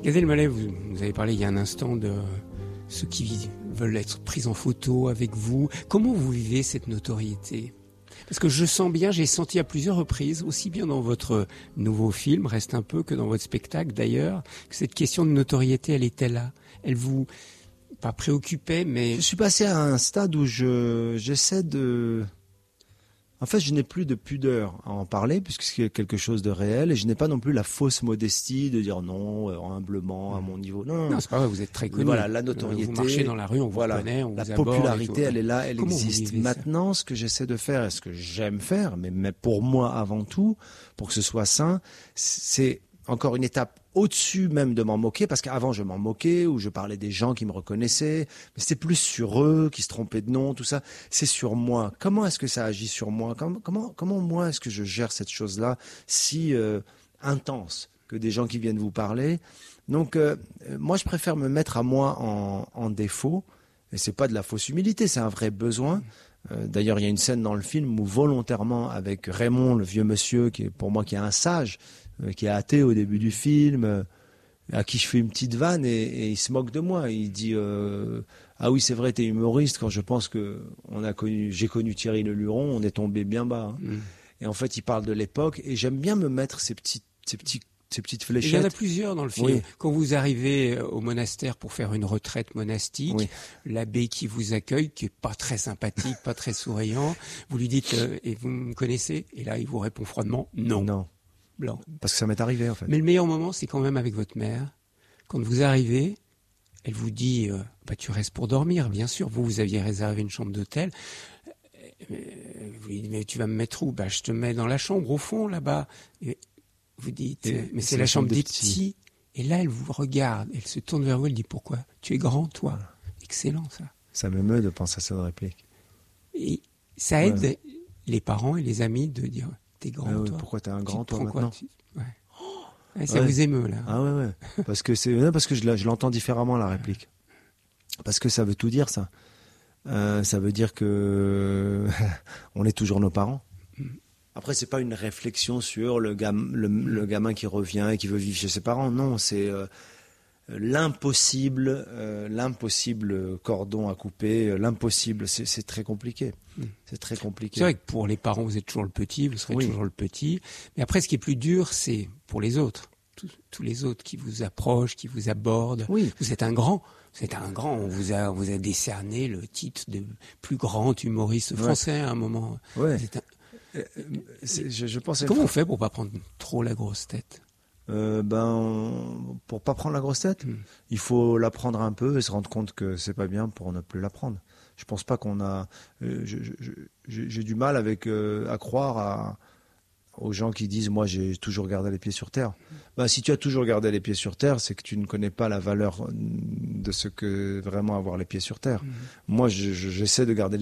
Gad Elmaleh, vous avez parlé il y a un instant de ceux qui veulent être pris en photo avec vous. Comment vous vivez cette notoriété ? Parce que je sens bien, j'ai senti à plusieurs reprises, aussi bien dans votre nouveau film, Reste un peu, que dans votre spectacle d'ailleurs, que cette question de notoriété, elle était là. Elle vous, pas préoccupait, mais... Je suis passé à un stade où j'essaie de... En fait, je n'ai plus de pudeur à en parler puisque c'est quelque chose de réel et je n'ai pas non plus la fausse modestie de dire non, humblement, à mon niveau. Non, c'est pas vrai, vous êtes très connu. Voilà, la notoriété. Vous marchez dans la rue, on vous connaît, on vous aborde. La popularité, elle est là, elle Comment existe. Maintenant, ce que j'essaie de faire et ce que j'aime faire, mais pour moi avant tout, pour que ce soit sain, c'est encore une étape au-dessus même de m'en moquer, parce qu'avant je m'en moquais, ou je parlais des gens qui me reconnaissaient, mais c'était plus sur eux, qui se trompaient de nom, tout ça. C'est sur moi. Comment est-ce que ça agit sur moi ? Comment moi est-ce que je gère cette chose-là si intense que des gens qui viennent vous parler ? Donc moi je préfère me mettre à moi en défaut, et c'est pas de la fausse humilité, c'est un vrai besoin. D'ailleurs, il y a une scène dans le film où volontairement, avec Raymond, le vieux monsieur, qui est pour moi qui est un sage, qui est athée au début du film, à qui je fais une petite vanne et il se moque de moi. Il dit ah oui, c'est vrai, t'es humoriste. Quand je pense que j'ai connu Thierry Le Luron, on est tombé bien bas. Hein. Et en fait, il parle de l'époque et j'aime bien me mettre ces petites fléchettes. Il y en a plusieurs dans le film. Oui. Quand vous arrivez au monastère pour faire une retraite monastique, oui. L'abbé qui vous accueille, qui est pas très sympathique, pas très souriant, vous lui dites et vous me connaissez ? Et là, il vous répond froidement non. Non. Blanc. Parce que ça m'est arrivé en fait. Mais le meilleur moment, c'est quand même avec votre mère. Quand vous arrivez, elle vous dit tu restes pour dormir, bien sûr. Vous aviez réservé une chambre d'hôtel. Vous lui dites mais tu vas me mettre où ? Je te mets dans la chambre au fond là-bas. Et vous dites mais c'est la chambre des petits. Et là, elle vous regarde, elle se tourne vers vous, elle dit pourquoi ? Tu es grand, toi. Voilà. Excellent ça. Ça m'émeut de penser à cette réplique. Et ça aide les parents et les amis de dire t'es grand, toi. Oui, pourquoi t'es un grand, toi, maintenant ? Ça vous émeut, là. Ah ouais. Parce que je l'entends différemment, la réplique. Parce que ça veut tout dire, ça. Ça veut dire que on est toujours nos parents. Après, c'est pas une réflexion sur le gamin qui revient et qui veut vivre chez ses parents. Non, c'est l'impossible cordon à couper, l'impossible. C'est très compliqué. C'est très compliqué. C'est vrai que pour les parents, vous êtes toujours le petit, vous serez toujours le petit. Mais après, ce qui est plus dur, c'est pour les autres. Tous les autres qui vous approchent, qui vous abordent. Oui. Vous êtes un grand. On vous a décerné le titre de plus grand humoriste français à un moment. Ouais. Je pense. Comment on fait pour pas prendre trop la grosse tête ? Pour pas prendre la grosse tête, il faut la prendre un peu et se rendre compte que c'est pas bien pour ne plus la prendre. Je pense pas qu'on a. J'ai du mal à croire aux gens qui disent moi j'ai toujours gardé les pieds sur terre. Si tu as toujours gardé les pieds sur terre, c'est que tu ne connais pas la valeur de ce que vraiment avoir les pieds sur terre. Moi, j'essaie de garder